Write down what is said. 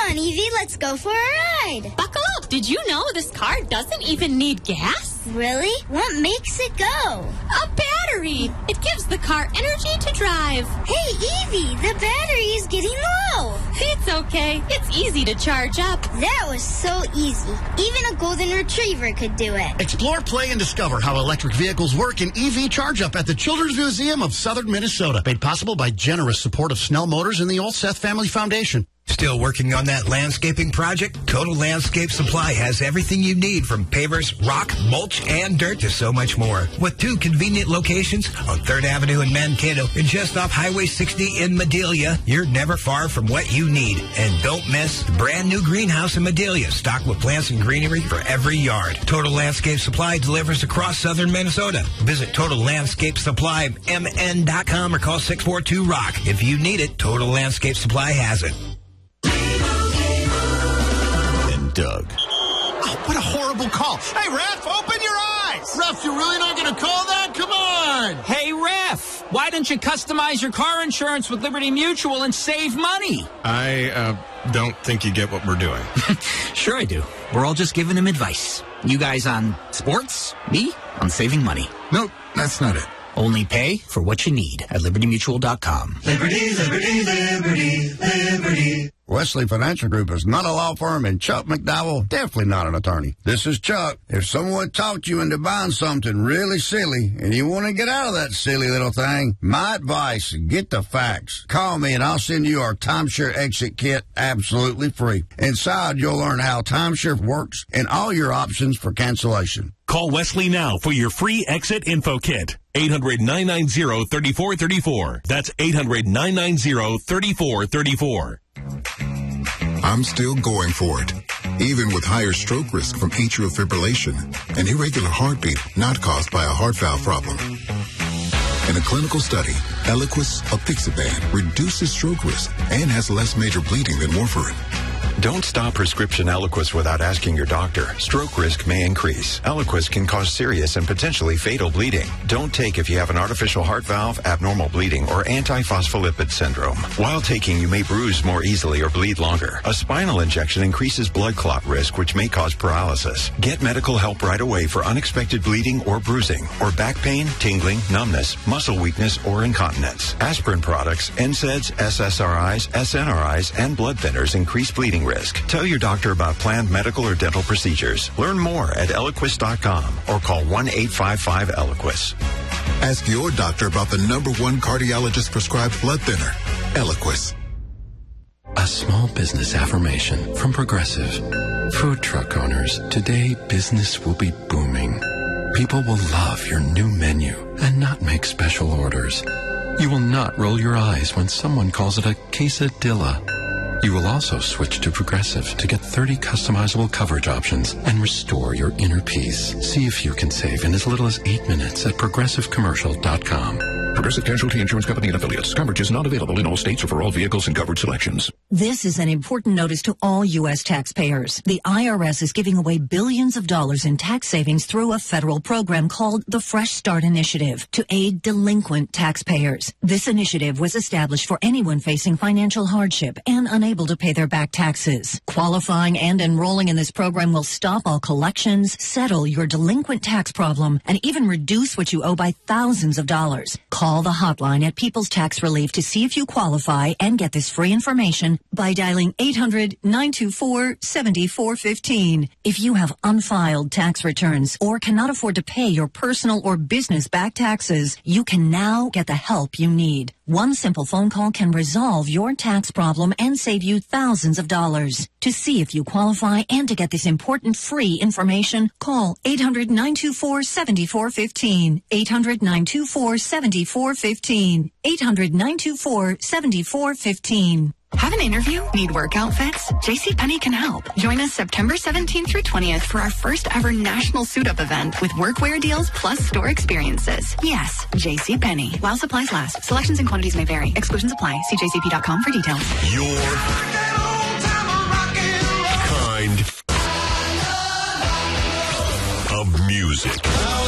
on, Evie, let's go for a ride. Buckle up. Did you know this car doesn't even need gas? Really? What makes it go? A battery. It gives the car energy to drive. Hey, Evie, the battery is getting low. It's okay. It's easy to charge up. That was so easy. Even a golden retriever could do it. Explore, play, and discover how electric vehicles work in EV Charge Up at the Children's Museum of Southern Minnesota. Made possible by generous support of Snell Motors and the Old Seth Family Foundation. Still working on that landscaping project? Total Landscape Supply has everything you need from pavers, rock, mulch, and dirt to so much more. With 2 convenient locations on 3rd Avenue in Mankato and just off Highway 60 in Madelia, you're never far from what you need. And don't miss the brand new greenhouse in Madelia, stocked with plants and greenery for every yard. Total Landscape Supply delivers across southern Minnesota. Visit TotalLandscapeSupplyMN.com or call 642-ROCK. If you need it, Total Landscape Supply has it. Doug. Oh, what a horrible call. Hey, Ref, open your eyes. Ref, you're really not going to call that? Come on. Hey, Ref, why don't you customize your car insurance with Liberty Mutual and save money? I don't think you get what we're doing. Sure I do. We're all just giving him advice. You guys on sports, me on saving money. Nope, that's not it. Only pay for what you need at libertymutual.com. Liberty, liberty, liberty, liberty. Wesley Financial Group is not a law firm, and Chuck McDowell, definitely not an attorney. This is Chuck. If someone talked you into buying something really silly and you want to get out of that silly little thing, my advice, get the facts. Call me and I'll send you our timeshare exit kit absolutely free. Inside, you'll learn how timeshare works and all your options for cancellation. Call Wesley now for your free exit info kit. 800-990-3434. That's 800-990-3434. I'm still going for it, even with higher stroke risk from atrial fibrillation, an irregular heartbeat not caused by a heart valve problem. In a clinical study, Eliquis apixaban reduces stroke risk and has less major bleeding than warfarin. Don't stop prescription Eliquis without asking your doctor. Stroke risk may increase. Eliquis can cause serious and potentially fatal bleeding. Don't take if you have an artificial heart valve, abnormal bleeding, or antiphospholipid syndrome. While taking, you may bruise more easily or bleed longer. A spinal injection increases blood clot risk, which may cause paralysis. Get medical help right away for unexpected bleeding or bruising, or back pain, tingling, numbness, muscle weakness, or incontinence. Aspirin products, NSAIDs, SSRIs, SNRIs, and blood thinners increase bleeding risk. Tell your doctor about planned medical or dental procedures. Learn more at Eliquis.com or call 1-855-ELIQUIS. Ask your doctor about the #1 cardiologist prescribed blood thinner, Eliquis. A small business affirmation from Progressive. Food truck owners, today business will be booming. People will love your new menu and not make special orders. You will not roll your eyes when someone calls it a quesadilla. You will also switch to Progressive to get 30 customizable coverage options and restore your inner peace. See if you can save in as little as 8 minutes at progressivecommercial.com. Progressive Casualty Insurance Company and Affiliates. Coverage is not available in all states or for all vehicles and covered selections. This is an important notice to all U.S. taxpayers. The IRS is giving away billions of dollars in tax savings through a federal program called the Fresh Start Initiative to aid delinquent taxpayers. This initiative was established for anyone facing financial hardship and unable to pay their back taxes. Qualifying and enrolling in this program will stop all collections, settle your delinquent tax problem, and even reduce what you owe by thousands of dollars. Call the hotline at People's Tax Relief to see if you qualify and get this free information by dialing 800-924-7415. If you have unfiled tax returns or cannot afford to pay your personal or business back taxes, you can now get the help you need. One simple phone call can resolve your tax problem and save you thousands of dollars. To see if you qualify and to get this important free information, call 800-924-7415. 800-924-7415. 800-924-7415. Have an interview? Need work outfits? JCPenney can help. Join us September 17th through 20th for our first ever national suit-up event with workwear deals plus store experiences. Yes, JCPenney. While supplies last. Selections and quantities may vary. Exclusions apply. See jcp.com for details. Your kind of music.